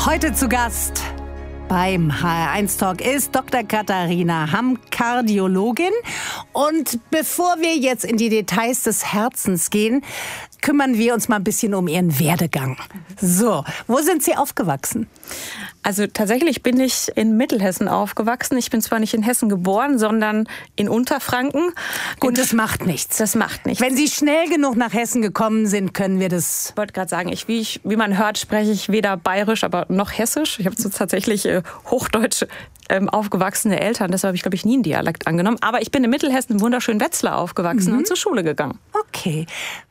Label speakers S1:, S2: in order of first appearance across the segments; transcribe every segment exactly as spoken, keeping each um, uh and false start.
S1: Heute zu Gast beim H R eins Talk ist Doktor Katharina Hamm, Kardiologin. Und bevor wir jetzt in die Details des Herzens gehen, kümmern wir uns mal ein bisschen um Ihren Werdegang. So, wo sind Sie aufgewachsen?
S2: Also tatsächlich bin ich in Mittelhessen aufgewachsen. Ich bin zwar nicht in Hessen geboren, sondern in Unterfranken.
S1: Gut, das macht nichts.
S2: Das macht nichts.
S1: Wenn Sie schnell genug nach Hessen gekommen sind, können wir das...
S2: Ich wollte gerade sagen, ich, wie, ich, wie man hört, spreche ich weder bayerisch, aber noch hessisch. Ich habe so tatsächlich äh, hochdeutsch ähm, aufgewachsene Eltern. Deshalb habe ich, glaube ich, nie einen Dialekt angenommen. Aber ich bin in Mittelhessen, im wunderschönen Wetzlar aufgewachsen mhm. und zur Schule gegangen.
S1: Okay.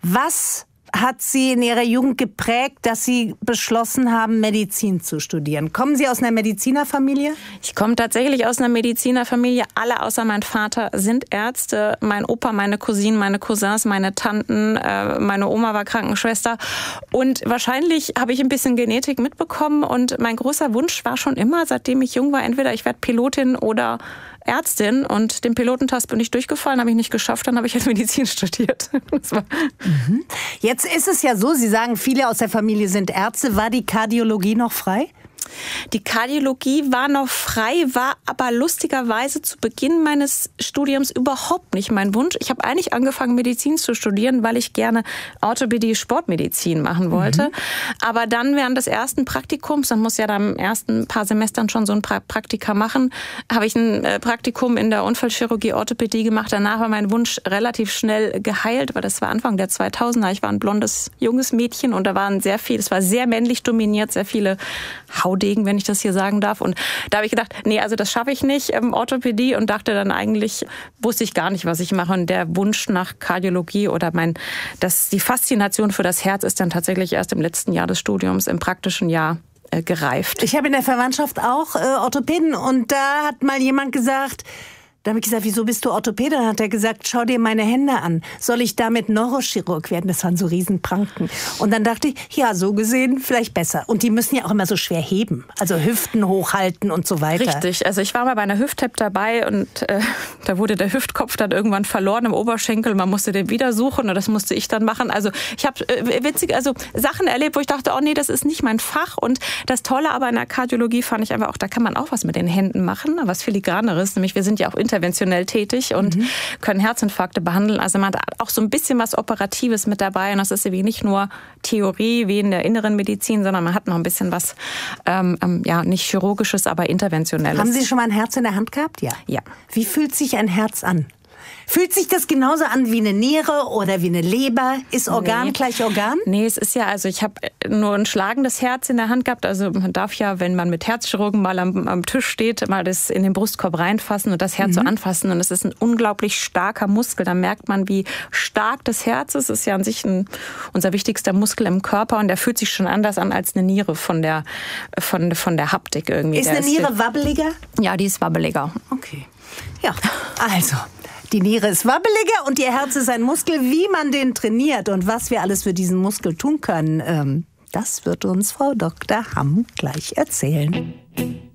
S1: Was hat Sie in Ihrer Jugend geprägt, dass Sie beschlossen haben, Medizin zu studieren? Kommen Sie aus einer Medizinerfamilie?
S2: Ich komme tatsächlich aus einer Medizinerfamilie. Alle außer mein Vater sind Ärzte. Mein Opa, meine Cousinen, meine Cousins, meine Tanten, äh, meine Oma war Krankenschwester. Und wahrscheinlich habe ich ein bisschen Genetik mitbekommen. Und mein großer Wunsch war schon immer, seitdem ich jung war, entweder ich werde Pilotin oder Ärztin, und den Pilotentest bin ich durchgefallen, habe ich nicht geschafft, dann habe ich jetzt Medizin studiert. Das war
S1: mhm. Jetzt ist es ja so, Sie sagen, viele aus der Familie sind Ärzte. War die Kardiologie noch frei?
S2: Die Kardiologie war noch frei, war aber lustigerweise zu Beginn meines Studiums überhaupt nicht mein Wunsch. Ich habe eigentlich angefangen, Medizin zu studieren, weil ich gerne Orthopädie, Sportmedizin machen wollte. Mhm. Aber dann während des ersten Praktikums, man muss ja dann im ersten paar Semestern schon so ein pra- Praktika machen, habe ich ein äh, Praktikum in der Unfallchirurgie, Orthopädie gemacht. Danach war mein Wunsch relativ schnell geheilt, weil das war Anfang der zweitausender. Ich war ein blondes, junges Mädchen und da waren sehr viele, es war sehr männlich dominiert, sehr viele Haudegen, wenn ich das hier sagen darf. Und da habe ich gedacht, nee, also das schaffe ich nicht, ähm, Orthopädie, und dachte dann eigentlich, wusste ich gar nicht, was ich mache. Und der Wunsch nach Kardiologie oder mein, das, die Faszination für das Herz ist dann tatsächlich erst im letzten Jahr des Studiums, im praktischen Jahr, äh, gereift.
S1: Ich habe in der Verwandtschaft auch äh, Orthopäden, und da hat mal jemand gesagt, da habe ich gesagt, wieso bist du Orthopäde? Dann hat er gesagt, schau dir meine Hände an. Soll ich damit Neurochirurg werden? Das waren so Riesenpranken. Und dann dachte ich, ja, so gesehen vielleicht besser. Und die müssen ja auch immer so schwer heben. Also Hüften hochhalten und so weiter.
S2: Richtig. Also ich war mal bei einer Hüft-Tap dabei, und äh, da wurde der Hüftkopf dann irgendwann verloren im Oberschenkel. Man musste den wieder suchen, und das musste ich dann machen. Also ich habe äh, witzig, also Sachen erlebt, wo ich dachte, oh nee, das ist nicht mein Fach. Und das Tolle aber in der Kardiologie fand ich einfach auch, da kann man auch was mit den Händen machen, was filigraneres. Nämlich wir sind ja auch interventionell tätig und mhm. können Herzinfarkte behandeln. Also man hat auch so ein bisschen was Operatives mit dabei. Und das ist eben nicht nur Theorie wie in der inneren Medizin, sondern man hat noch ein bisschen was, ähm, ja, nicht chirurgisches, aber interventionelles.
S1: Haben Sie schon mal ein Herz in der Hand gehabt? Ja.
S2: Ja.
S1: Wie fühlt sich ein Herz an? Fühlt sich das genauso an wie eine Niere oder wie eine Leber? Ist Organ nee. gleich Organ?
S2: Nee, es ist ja, also ich habe nur ein schlagendes Herz in der Hand gehabt. Also man darf ja, wenn man mit Herzchirurgen mal am, am Tisch steht, mal das in den Brustkorb reinfassen und das Herz mhm. so anfassen. Und es ist ein unglaublich starker Muskel. Da merkt man, wie stark das Herz ist. Es ist ja an sich ein, unser wichtigster Muskel im Körper, und der fühlt sich schon anders an als eine Niere von der, von, von der Haptik irgendwie.
S1: Ist eine Niere wabbeliger?
S2: Ja, die ist wabbeliger.
S1: Okay. Ja, also... Die Niere ist wabbeliger und Ihr Herz ist ein Muskel. Wie man den trainiert und was wir alles für diesen Muskel tun können, ähm, das wird uns Frau Doktor Hamm gleich erzählen.